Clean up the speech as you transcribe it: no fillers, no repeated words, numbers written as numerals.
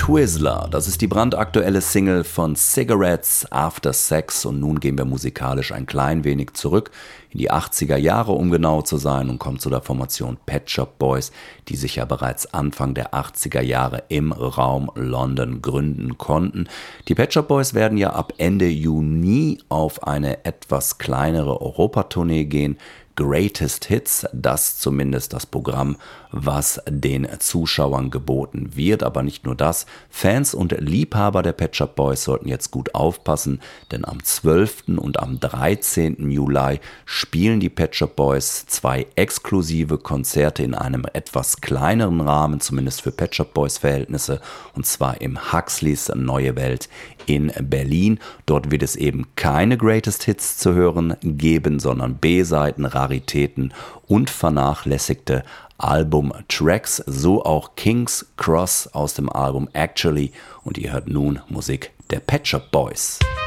Twizzler, das ist die brandaktuelle Single von Cigarettes After Sex und nun gehen wir musikalisch ein klein wenig zurück in die 80er Jahre, um genau zu sein, und kommen zu der Formation Pet Shop Boys, die sich ja bereits Anfang der 80er Jahre im Raum London gründen konnten. Die Pet Shop Boys werden ja ab Ende Juni auf eine etwas kleinere Europatournee gehen. Greatest Hits, das zumindest das Programm, was den Zuschauern geboten wird. Aber nicht nur das, Fans und Liebhaber der Pet Shop Boys sollten jetzt gut aufpassen, denn am 12. und am 13. Juli spielen die Pet Shop Boys 2 exklusive Konzerte in einem etwas kleineren Rahmen, zumindest für Pet Shop Boys Verhältnisse, und zwar im Huxleys Neue Welt in Berlin. Dort wird es eben keine Greatest Hits zu hören geben, sondern B-Seiten, Raritäten und vernachlässigte Album-Tracks, so auch King's Cross aus dem Album Actually, und ihr hört nun Musik der Pet Shop Boys.